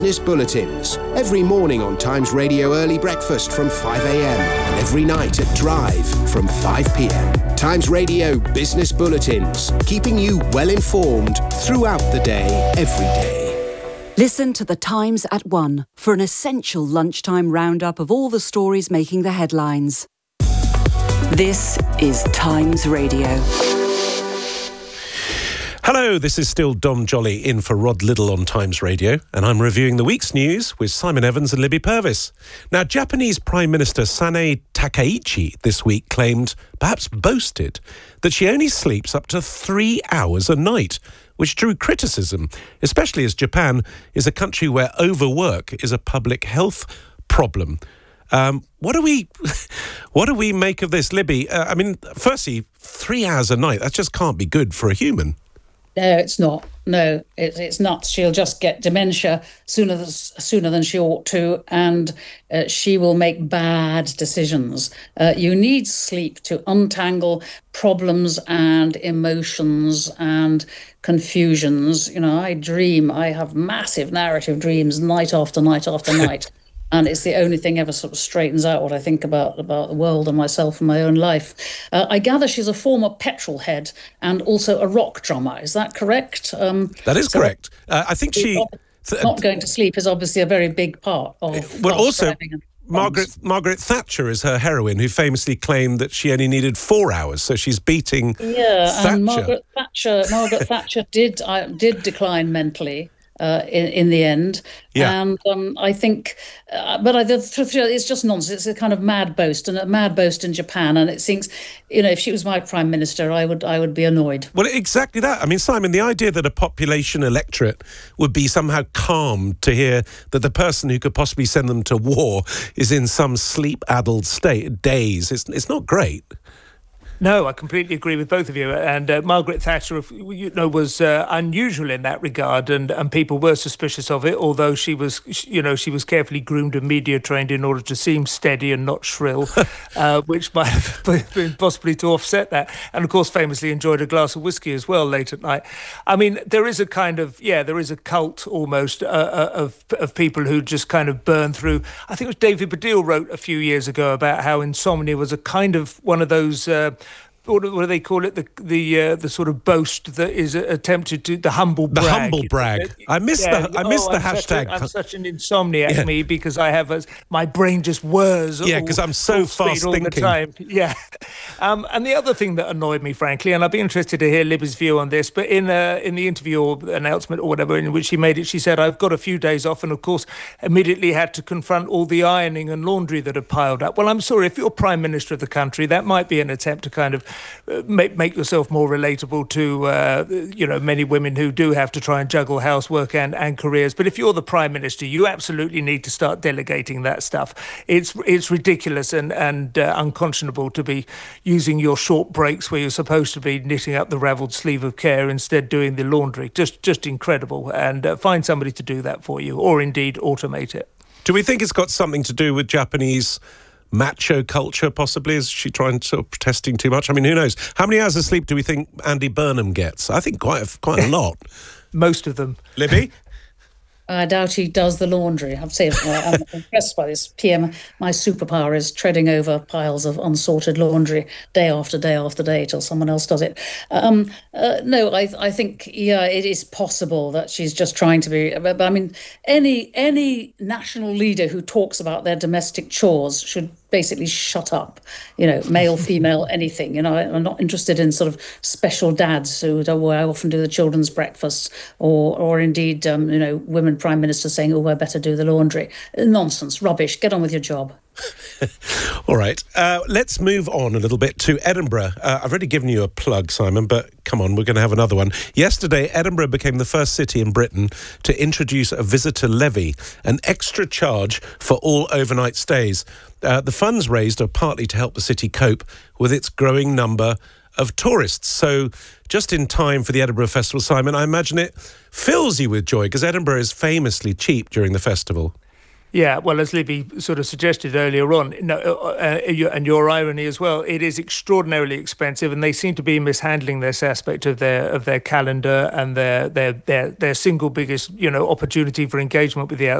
Business bulletins every morning on Times Radio Early Breakfast from 5 a.m. and every night at Drive from 5 p.m. Times Radio Business Bulletins, keeping you well informed throughout the day, every day. Listen to The Times at 1 for an essential lunchtime roundup of all the stories making the headlines. This is Times Radio. Hello, this is still Dom Jolly in for Rod Liddle on Times Radio, and I'm reviewing the week's news with Simon Evans and Libby Purvis. Now, Japanese Prime Minister Sanae Takaichi this week claimed, perhaps boasted, that she only sleeps up to 3 hours a night, which drew criticism, especially as Japan is a country where overwork is a public health problem. What do we make of this, Libby? Firstly, 3 hours a night, that just can't be good for a human. No, it's not. No, it's nuts. She'll just get dementia sooner than she ought to, and she will make bad decisions. You need sleep to untangle problems and emotions and confusions. You know, I have massive narrative dreams night after night after night. And it's the only thing ever sort of straightens out what I think about the world and myself and my own life. I gather she's a former petrol head and also a rock drummer. Is that correct? That is correct. I think she... Not going to sleep is obviously a very big part of... Well, also, Margaret Thatcher is her heroine, who famously claimed that she only needed 4 hours, so she's beating Thatcher. And Margaret Thatcher did decline mentally. In the end, and I think, it's just nonsense. It's a kind of mad boast, and a mad boast in Japan. And it thinks, if she was my prime minister, I would be annoyed. Well, exactly that. I mean, Simon, the idea that a population electorate would be somehow calmed to hear that the person who could possibly send them to war is in some sleep-addled state, days. It's not great. No, I completely agree with both of you. And Margaret Thatcher, was unusual in that regard, and people were suspicious of it. Although she was carefully groomed and media trained in order to seem steady and not shrill, which might have been possibly to offset that. And of course, famously enjoyed a glass of whiskey as well late at night. I mean, there is a kind of there is a cult almost of people who just kind of burn through. I think it was David Baddiel wrote a few years ago about how insomnia was a kind of one of those. What do they call it? The sort of boast that is attempted to the humble brag. The humble brag. I miss the hashtag. I'm such an insomniac, me, because I have my brain just whirs. Yeah, because I'm so fast all thinking. The time. Yeah. And the other thing that annoyed me, frankly, and I'd be interested to hear Libby's view on this, but in the interview or announcement or whatever in which she made it, she said, "I've got a few days off," and of course immediately had to confront all the ironing and laundry that had piled up. Well, I'm sorry, if you're Prime Minister of the country, that might be an attempt to kind of make yourself more relatable to many women who do have to try and juggle housework and careers. But if you're the Prime Minister, you absolutely need to start delegating that stuff. It's ridiculous and unconscionable to be using your short breaks where you're supposed to be knitting up the ravelled sleeve of care, instead doing the laundry. Just incredible. And find somebody to do that for you, or indeed automate it. Do we think it's got something to do with Japanese macho culture, possibly? Is she trying to protesting too much? I mean, who knows? How many hours of sleep do we think Andy Burnham gets? I think quite a lot. Most of them. Libby? I doubt he does the laundry. I'm impressed by this PM. My superpower is treading over piles of unsorted laundry day after day after day till someone else does it. No, I think, it is possible that she's just trying to be... I mean, any national leader who talks about their domestic chores should basically shut up, male, female, anything. I'm not interested in sort of special dads who I often do the children's breakfasts or indeed, women prime ministers saying, I better do the laundry. Nonsense, rubbish, get on with your job. All right, let's move on a little bit to Edinburgh. I've already given you a plug, Simon, but come on, we're going to have another one. Yesterday, Edinburgh became the first city in Britain to introduce a visitor levy, an extra charge for all overnight stays. The funds raised are partly to help the city cope with its growing number of tourists. So just in time for the Edinburgh Festival, Simon, I imagine it fills you with joy, because Edinburgh is famously cheap during the festival. Yeah, well, as Libby sort of suggested earlier on, and your irony as well, it is extraordinarily expensive, and they seem to be mishandling this aspect of their calendar and their single biggest opportunity for engagement with the